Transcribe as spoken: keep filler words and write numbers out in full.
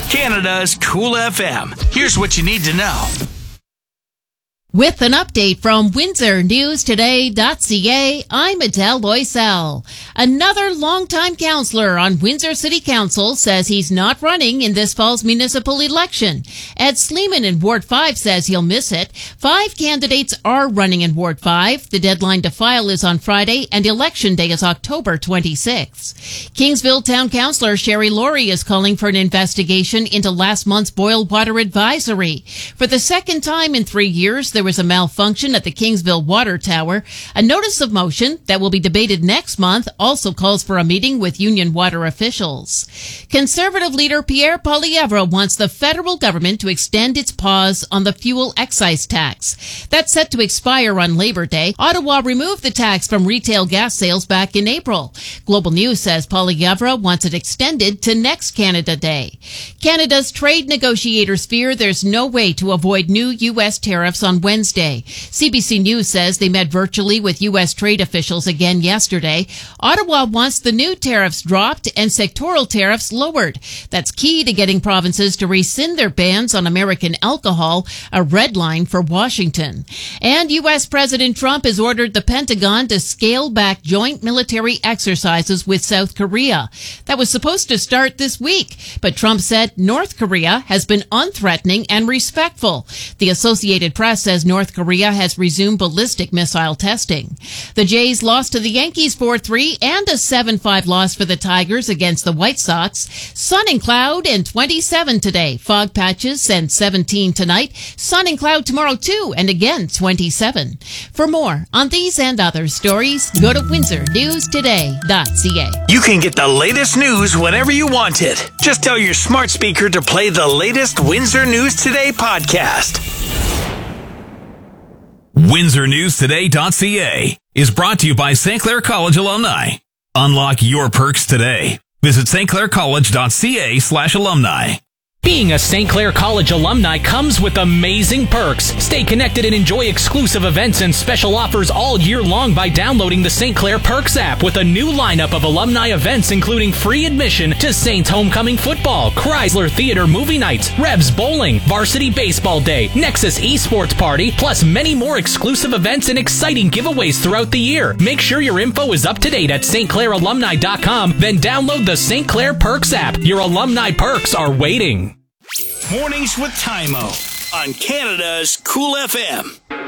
Canada's Cool F M. Here's what you need to know. With an update from Windsor News Today dot C A, I'm Adele Loisel. Another longtime councillor on Windsor City Council says he's not running in this fall's municipal election. Ed Sleeman in Ward five says he'll miss it. Five candidates are running in Ward five. The deadline to file is on Friday, and Election Day is October twenty-sixth. Kingsville Town Councillor Sherry Laurie is calling for an investigation into last month's boil water advisory. For the second time in three years, there was a malfunction at the Kingsville Water Tower. A notice of motion that will be debated next month also calls for a meeting with Union Water officials. Conservative leader Pierre Poilievre wants the federal government to extend its pause on the fuel excise tax. That's set to expire on Labor Day. Ottawa removed the tax from retail gas sales back in April. Global News says Poilievre wants it extended to next Canada Day. Canada's trade negotiators fear there's no way to avoid new U S tariffs on Wednesday. C B C News says they met virtually with U S trade officials again yesterday. Ottawa wants the new tariffs dropped and sectoral tariffs lowered. That's key to getting provinces to rescind their bans on American alcohol, a red line for Washington. And U S President Trump has ordered the Pentagon to scale back joint military exercises with South Korea. That was supposed to start this week, but Trump said North Korea has been unthreatening and respectful. The Associated Press says North Korea has resumed ballistic missile testing. The Jays lost to the Yankees four three and a seven five loss for the Tigers against the White Sox. Sun and cloud and twenty-seven today. Fog patches and seventeen tonight. Sun and cloud tomorrow too, and again twenty-seven. For more on these and other stories, go to Windsor News Today dot C A. You can get the latest news whenever you want it. Just tell your smart speaker to play the latest Windsor News Today podcast. Windsor News Today dot C A is brought to you by Saint Clair College alumni. Unlock your perks today. Visit Saint Clair College dot C A slash alumni. Being a Saint Clair College alumni comes with amazing perks. Stay connected and enjoy exclusive events and special offers all year long by downloading the Saint Clair Perks app with a new lineup of alumni events including free admission to Saints Homecoming Football, Chrysler Theater Movie Nights, Revs Bowling, Varsity Baseball Day, Nexus Esports Party, plus many more exclusive events and exciting giveaways throughout the year. Make sure your info is up to date at Saint Clair alumni dot com, then download the Saint Clair Perks app. Your alumni perks are waiting. Mornings with Tymo on Canada's Cool F M.